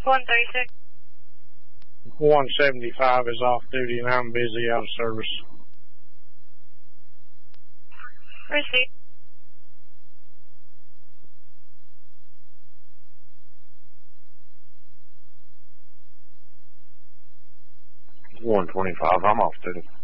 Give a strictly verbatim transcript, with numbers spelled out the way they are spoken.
one thirty-six. one seventy-five is off duty and I'm busy out of service. Receipt. one twenty-five, I'm off duty.